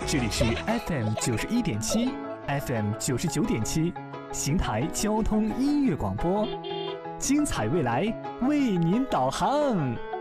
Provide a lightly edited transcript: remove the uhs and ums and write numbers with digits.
这里是 FM91.7、FM99.7，邢台交通音乐广播，精彩未来为您导航。